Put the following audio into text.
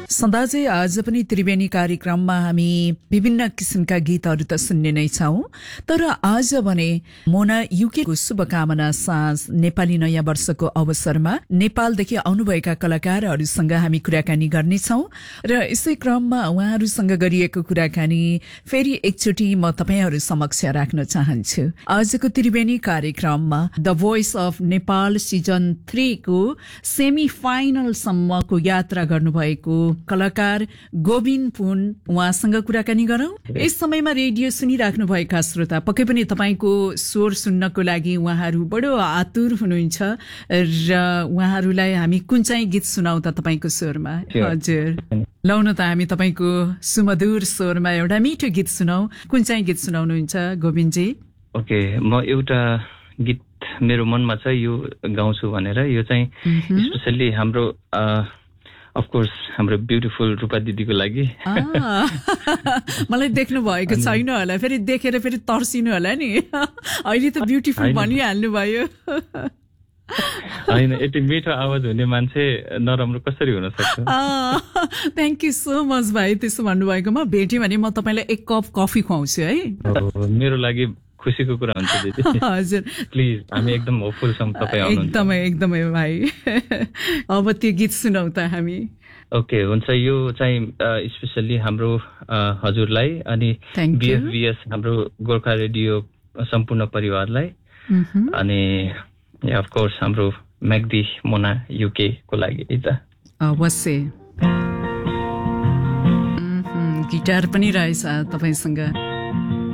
सदाझै आज पनि त्रिवेणी कार्यक्रममा हामी विभिन्न किसिमका गीतहरू त सुन्ने नै छौं, तर आज भने मोना युकेको शुभकामना साँझ नेपाली नयाँ वर्षको अवसरमा नेपालदेखि आउनुभएका कलाकारहरूसँग हामी कुराकानी गर्नेछौं र यसै क्रममा उहाँहरूसँग गरिएको कुराकानी फेरि एकचोटि म तपाईहरू समक्ष राख्न चाहन्छु। आजको त्रिवेणी कार्यक्रममा the voice of Nepal season 3 को सेमी फाइनल सम्मको यात्रा गर्नुभएको कलाकार गोविन्द पुन उहाँसँग कुराकानी गरौं। यस समयमा रेडियो सुनिराख्नु भएका श्रोता पक्कै पनि तपाईको स्वर सुन्नको लागि उहाँहरू बडो आतुर हुनुहुन्छ र उहाँहरूलाई हामी कुन चाहिँ गीत सुनाउ त तपाईको स्वरमा? हजुर, लौन त हामी तपाईको सुमधुर स्वरमा एउटा मिठो गीत सुनाउ। कुन चाहिँ गीत सुनाउनुहुन्छ गोविन्दजी? ओके, म एउटा गीत मेरो मनमा छ, यो गाउँछु भनेर। यो चाहिँ स्पेशली हाम्रो अफ कोर्स हाम्रो ब्युटिफुल रूपा दिदीको लागि। मलाई देख्नु भएको छैन होला, फेरि देखेर फेरि तर्सिनु होला नि। अहिले त ब्युटिफुल भनिहाल्नु भयो। हैन, यति मिठो आवाज हुने मान्छे नराम्रो कसरी हुन सक्छ? थ्यांक यू सो मच भाइ, त्यसो भन्नुभएकोमा। भेट्यो भने म तपाईलाई एक कप कफी खुवाउँछु है। मेरो लागि खुसीको कुरा हुन्छ दिदी। हजुर, प्लिज, हामी एकदम होपफुल छौं तपाई आउनुहुन्छ। एकदमै एकदमै भाइ। अब त्यो गीत सुनाउ त हामी। ओके, हुन्छ। यो चाहिँ स्पेशली हाम्रो हजुरलाई अनि बीएफबीएस हाम्रो गोर्खा रेडियो सम्पूर्ण परिवारलाई अनि अफ कोर्स हाम्रो म्याग्दी मोना युके को लागि त। अवश्य। गिटार पनि रहेछ तपाईसँग।